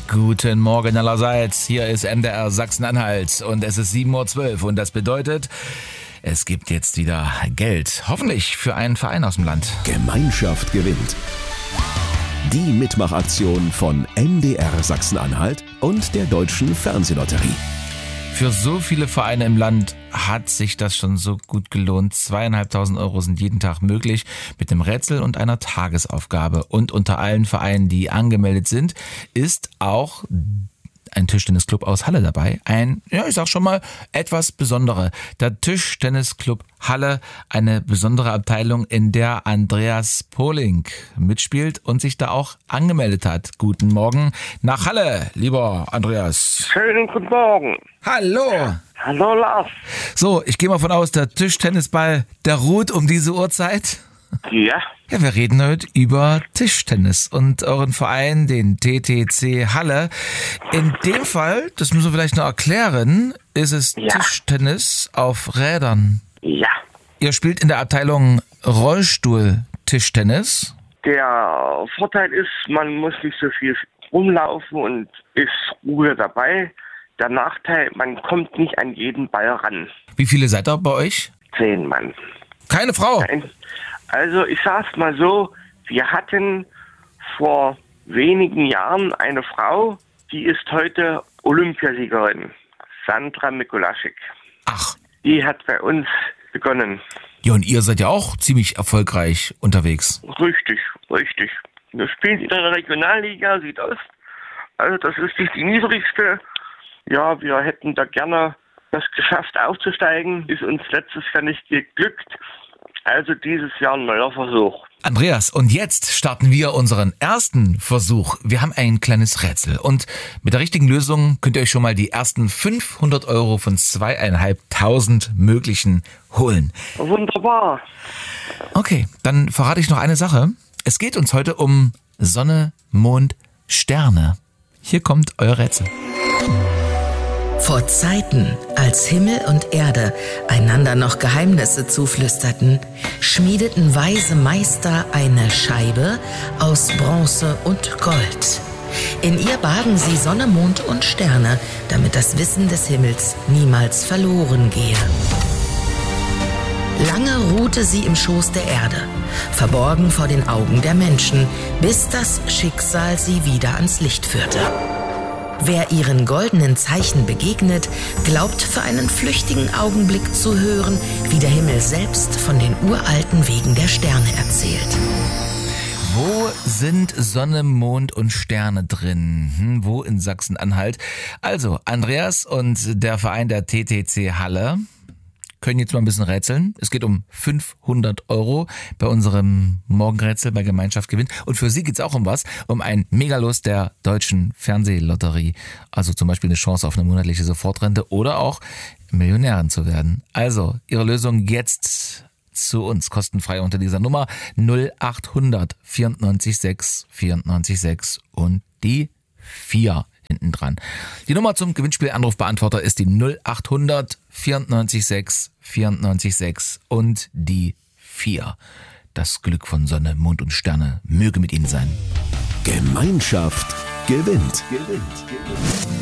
Guten Morgen allerseits, hier ist MDR Sachsen-Anhalt und es ist 7.12 Uhr und das bedeutet, es gibt jetzt wieder Geld, hoffentlich für einen Verein aus dem Land. Gemeinschaft gewinnt. Die Mitmachaktion von MDR Sachsen-Anhalt und der Deutschen Fernsehlotterie. Für so viele Vereine im Land hat sich das schon so gut gelohnt. 2.500 Euro sind jeden Tag möglich mit dem Rätsel und einer Tagesaufgabe. Und unter allen Vereinen, die angemeldet sind, ist auch ein Tischtennisclub aus Halle dabei. Ich sag schon mal, etwas Besondere. Der Tischtennisclub Halle, eine besondere Abteilung, in der Andreas Poling mitspielt und sich da auch angemeldet hat. Guten Morgen nach Halle, lieber Andreas. Schönen guten Morgen. Hallo. Hallo Lars. So, ich gehe mal von aus, der Tischtennisball, der ruht um diese Uhrzeit. Ja. Ja, wir reden heute über Tischtennis und euren Verein, den TTC Halle. In dem Fall, das müssen wir vielleicht noch erklären, ist es Tischtennis auf Rädern. Ja. Ihr spielt in der Abteilung Rollstuhl-Tischtennis. Der Vorteil ist, man muss nicht so viel rumlaufen und ist Ruhe dabei. Der Nachteil, man kommt nicht an jeden Ball ran. Wie viele seid ihr bei euch? 10 Mann. Keine Frau? Nein. Also ich sag's mal so, wir hatten vor wenigen Jahren eine Frau, die ist heute Olympiasiegerin, Sandra Mikulaschik. Ach. Die hat bei uns begonnen. Ja, und ihr seid ja auch ziemlich erfolgreich unterwegs. Richtig. Wir spielen in der Regionalliga Südost. Also das ist nicht die niedrigste. Ja, wir hätten da gerne das geschafft aufzusteigen. Ist uns letztes Jahr nicht geglückt. Also dieses Jahr ein neuer Versuch. Andreas, und jetzt starten wir unseren ersten Versuch. Wir haben ein kleines Rätsel und mit der richtigen Lösung könnt ihr euch schon mal die ersten 500 Euro von 2.500 möglichen holen. Wunderbar. Okay, dann verrate ich noch eine Sache. Es geht uns heute um Sonne, Mond, Sterne. Hier kommt euer Rätsel. Vor Zeiten, als Himmel und Erde einander noch Geheimnisse zuflüsterten, schmiedeten weise Meister eine Scheibe aus Bronze und Gold. In ihr bargen sie Sonne, Mond und Sterne, damit das Wissen des Himmels niemals verloren gehe. Lange ruhte sie im Schoß der Erde, verborgen vor den Augen der Menschen, bis das Schicksal sie wieder ans Licht führte. Wer ihren goldenen Zeichen begegnet, glaubt für einen flüchtigen Augenblick zu hören, wie der Himmel selbst von den uralten Wegen der Sterne erzählt. Wo sind Sonne, Mond und Sterne drin? Wo in Sachsen-Anhalt? Also, Andreas und der Verein der TTC Halle können jetzt mal ein bisschen rätseln. Es geht um 500 Euro bei unserem Morgenrätsel bei Gemeinschaft gewinnt. Und für Sie geht's auch um was, um ein Megalos der Deutschen Fernsehlotterie. Also zum Beispiel eine Chance auf eine monatliche Sofortrente oder auch Millionärin zu werden. Also Ihre Lösung jetzt zu uns, kostenfrei unter dieser Nummer 0800 94 6 94 6 und die 4 hinten dran. Die Nummer zum Gewinnspiel-Anrufbeantworter ist die 0800 94 6 94 6 und die 4. Das Glück von Sonne, Mond und Sterne möge mit Ihnen sein. Gemeinschaft gewinnt.